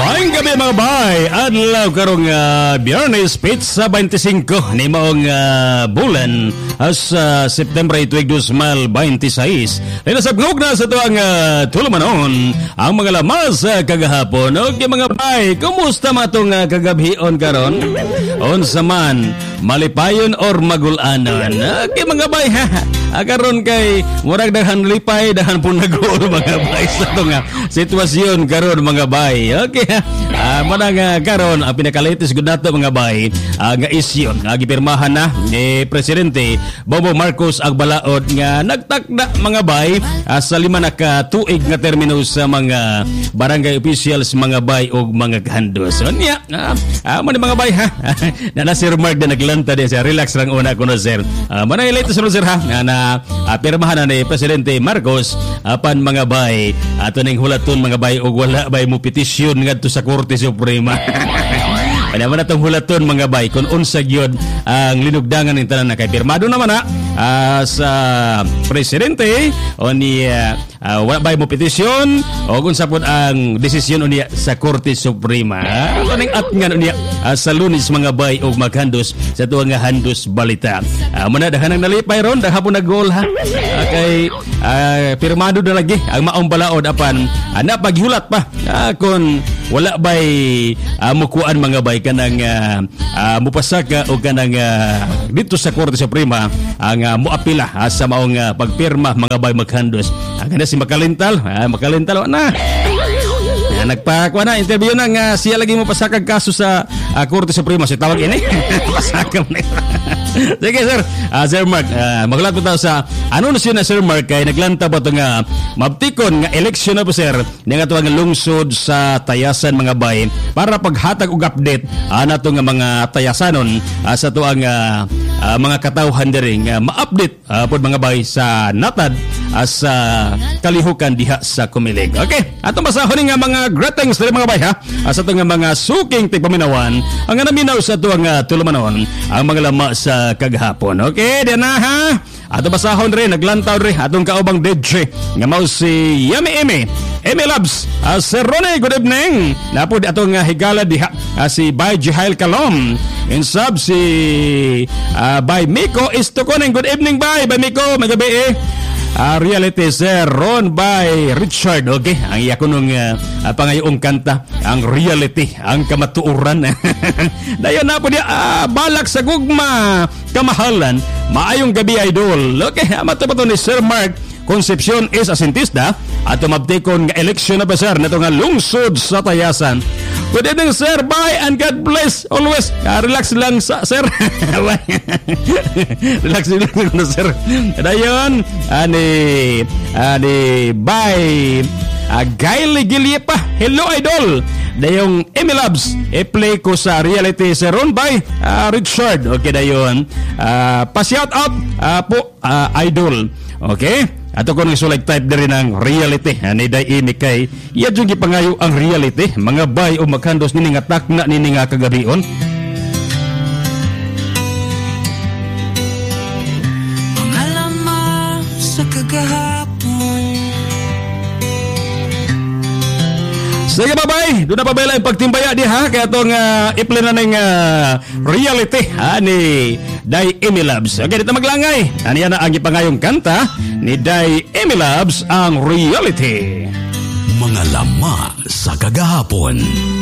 Maayong gabi mga bay, adlaw karong Biyernes Pizza 25 ni maong bulan sa September 2026. Nasabngog na sa tuwang tulumanon ang mga lamas kagahapon. Okay mga bay, kumusta matong kagabhion karon? Unsa man, malipayon or magulanon? Okay mga bay, karon kay murag dahan lipay, dahan punagol mga bay sa itong sitwasyon karon mga bay. Okay, manang karon ang pinakalitis gud nato mga bay nga isyon nga gipirmahan na ni Presidente Bongbong Marcos ang balaod nga nagtakda mga bay sa 5 na ka tuig nga termino sa mga barangay officials mga bay ug mga kahandos. So niya, mo ni mga bay na Sir Mark na naglanta din siya, relax lang una kuno sir. Manay latest sir na pirmahan na ni Presidente Marcos apan mga bay ato ning hulaton mga bay ug wala bay mo petisyon ngadto sa Korte Suprema. Panaman natong hulaton mga bay kung unsa gyud ang linugdangan ng tanan na kay pirmado naman sa Presidente o ni wala bay mo petisyon o kung sapod ang desisyon niya sa Korte Suprema. Kaning atngan niya sa Lunes mga bay og maghandos sa tuwa nga handos balita. Muna dahan ang nalipay ron dahapon na goal kay pirmado na lagi ang maong balaod apan napaghulat pa kung wala bay mukuan mga bay kanang mupasaka o kanang dito sa Korte Suprema ang muapila sa maong pagpirma mga bay maghandos. Ang si Makalintal na nagpakuha na interview na nga siya lagi mo pasakag kaso sa Korte Suprema si tawag ini pasakam na. Sige sir, Sir Mark, maglat po tayo sa ano na siya na Sir Mark kay naglanta ba ito nga mabtikon nga eleksyon na po sir nga ito ang lungsod sa Tayasan mga bay para paghatag og update na ito nga mga Tayasanon sa ito ang mga katawhan diri nga ma-update po mga bay sa natad sa kalihukan diha sa Kumilig. Okay, atong basahon nga mga greetings diri mga bay sa ito nga mga suking tigpaminawan ang naminaw sa ito ang tulumanon ang mga lama sa kagahapon. Okay, diyan na ato basahon rin, naglantaw rin atong kaubang DJ nga mao si Yummy Emi Labs. Sir Ronnie, good evening. Napod atong higala diha si Bay Jihail Kalom. In sub si Bay Miko Istokoning. Good evening Bay Miko, magabi reality Sir Ron by Richard. Okay, ang iya kunong pangayong kanta ang reality, ang kamatuuran. Dayon na po niya balak sa gugma kamahalan. Maayong gabi idol. Okay, matapato ni Sir Mark Concepcion is asintista at tumabtikon nga eleksyon na ba sir na ito nga lungsod sa Tayasan. Good evening sir, bye and God bless always. Relax lang sir. Relax lang na sir. Dayon ani bye Gaili Gilipa. Hello idol. Dayong Emi Labs play ko sa reality sir Ron by Richard. Okay dayon pa-shout out po idol. Okay, ato ko nang sulag type na rin ang reality ni Daini kay iya dyan gipangayo ang reality mga bay o maghandos nini nga takna nini nga kagabion. Mga lama sa kagahapon. Sige babay, doon na pabela yung pagtimbaya di kaya itong i-play na ng reality ni Day Emi Labs. Okay, dito maglangay. Yan na ang ipangayong kanta ni Day Emi Labs, ang reality. Mga lama sa kagahapon.